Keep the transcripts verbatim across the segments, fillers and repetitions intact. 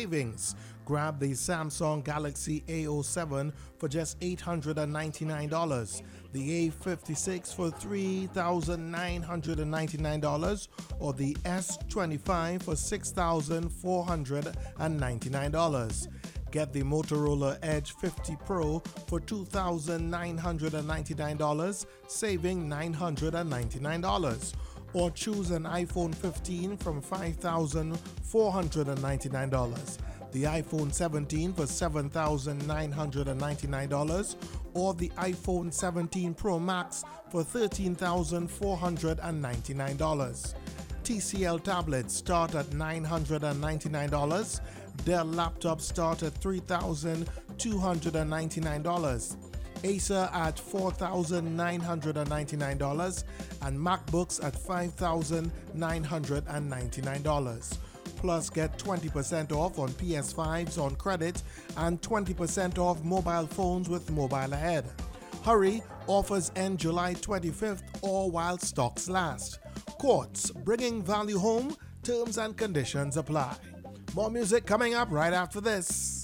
savings. Grab the Samsung Galaxy A zero seven for just eight hundred ninety-nine dollars, the A fifty-six for three thousand nine hundred ninety-nine dollars, or the S twenty-five for six thousand four hundred ninety-nine dollars. Get the Motorola Edge fifty Pro for two thousand nine hundred ninety-nine dollars, saving nine hundred ninety-nine dollars. Or choose an iPhone fifteen from five thousand four hundred ninety-nine dollars, the iPhone seventeen for seven thousand nine hundred ninety-nine dollars, or the iPhone seventeen Pro Max for thirteen thousand four hundred ninety-nine dollars. T C L tablets start at nine hundred ninety-nine dollars, Dell laptops start at three thousand two hundred ninety-nine dollars, Acer at four thousand nine hundred ninety-nine dollars, and MacBooks at five thousand nine hundred ninety-nine dollars. Plus, get twenty percent off on P S fives on credit and twenty percent off mobile phones with Mobile Ahead. Hurry, offers end July twenty-fifth or while stocks last. Quartz, bringing value home, terms and conditions apply. More music coming up right after this.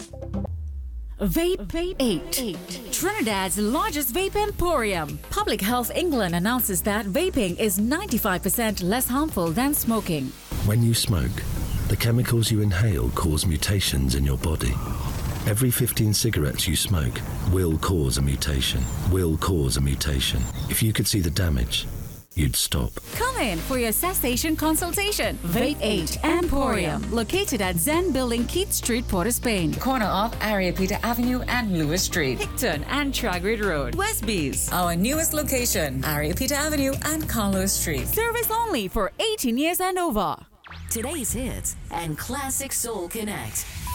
Vape, Vape eight. Trinidad's largest vape emporium. Public Health England announces that vaping is ninety-five percent less harmful than smoking. When you smoke, the chemicals you inhale cause mutations in your body. Every fifteen cigarettes you smoke will cause a mutation, will cause a mutation. If you could see the damage, you'd stop. Come in for your cessation consultation. Vape eight Emporium, located at Zen Building, Keith Street, Port of Spain. Corner of Ariapita Avenue and Lewis Street. Hickton and Tragrid Road. Westbees. Our newest location, Ariapita Avenue and Carlos Street. Service only for eighteen years and over. Today's hits and Classic Soul Connect.